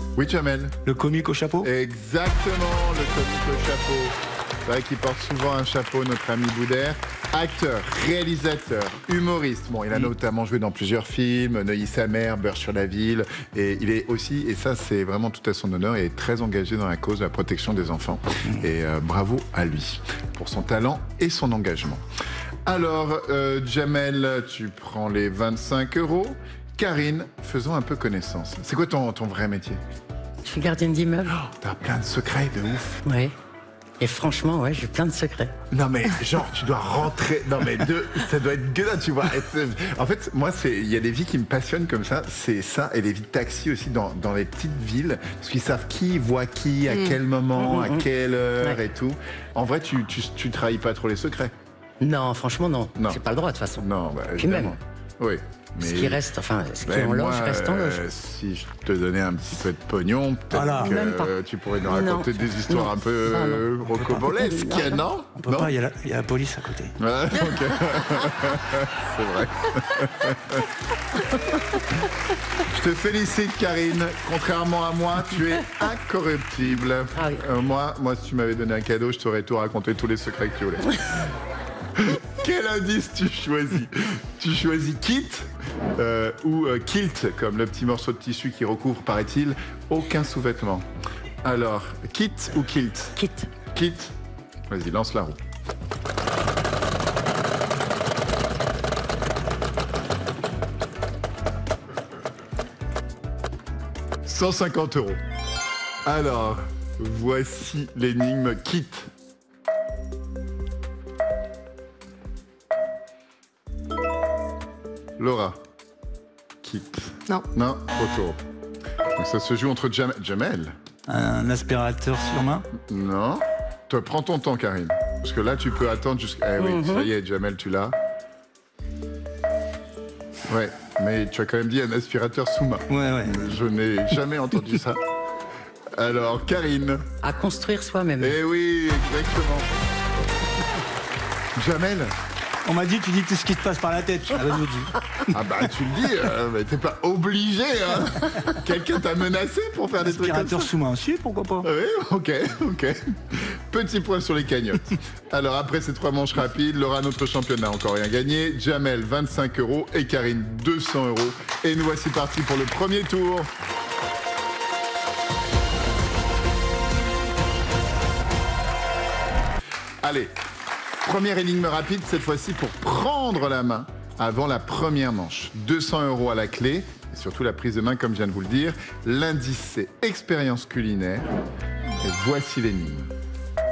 Oui, Jamel. Le comique au chapeau? Exactement, le comique au chapeau. C'est vrai qu'il porte souvent un chapeau, notre ami Boudère. Acteur, réalisateur, humoriste. Bon, il a notamment joué dans plusieurs films, Neuilly sa mère, Beurre sur la ville. Et il est aussi, et ça c'est vraiment tout à son honneur, il est très engagé dans la cause de la protection des enfants. Et bravo à lui pour son talent et son engagement. Alors, Jamel, tu prends les 25 €. Karine, faisons un peu connaissance. C'est quoi ton vrai métier? Je suis gardienne d'immeuble. Oh, t'as plein de secrets, de ouf. Oui. Et franchement, ouais, j'ai plein de secrets. Non mais genre tu dois rentrer. Non mais ça doit être gueudin, tu vois. En fait, moi il y a des vies qui me passionnent comme ça. C'est ça et les vies de taxi aussi dans les petites villes parce qu'ils savent qui voit qui à quel moment, à quelle heure et tout. En vrai, tu trahis pas trop les secrets. Non, franchement, non. Non. J'ai pas le droit de toute façon. Non, bah, Puis même. Oui. Mais Ce qui reste, enfin, ce qui est en moi, loge reste en loge. Si je te donnais un petit peu de pognon, peut-être Voilà. Même pas. que tu pourrais nous raconter des histoires Non. un peu Non. rocambolesques, non? On peut pas, il y a la police à côté. Ouais, ok. C'est vrai. Je te félicite, Karine. Contrairement à moi, tu es incorruptible. Ah oui. Moi, si tu m'avais donné un cadeau, je t'aurais tout raconté, tous les secrets que tu voulais. Quel indice tu choisis? Tu choisis kit ou kilt, comme le petit morceau de tissu qui recouvre, paraît-il, aucun sous-vêtement. Alors, kit ou kilt? Kit. Kit. Vas-y, lance la roue. « 150 €. Alors, voici l'énigme kit. Laura. Quitte. Non. Non, retour. Donc ça se joue entre Jamel. Un aspirateur sur main? Non. Toi, prends ton temps, Karine. Parce que là, tu peux attendre jusqu'à... Eh oui, ça y est, Jamel, tu l'as. Ouais, mais tu as quand même dit un aspirateur sous main. Ouais. Je n'ai jamais entendu ça. Alors, Karine. À construire soi-même. Eh oui, exactement. Jamel. On m'a dit, tu dis tout ce qui te passe par la tête. Ah bah, je vous dis. Ah bah tu le dis, mais t'es pas obligé, hein. Quelqu'un t'a menacé pour faire des trucs comme Aspirateur ça. sous main aussi, pourquoi pas? Oui, ok. Petit point sur les cagnottes. Alors après ces 3 manches rapides, Laura, notre championne, n'a encore rien gagné. Jamel, 25 € et Karine, 200 €. Et nous voici partis pour le premier tour. Allez, première énigme rapide, cette fois-ci pour prendre la main avant la première manche. 200 € à la clé, et surtout la prise de main, comme je viens de vous le dire. L'indice, c'est expérience culinaire. Et voici l'énigme.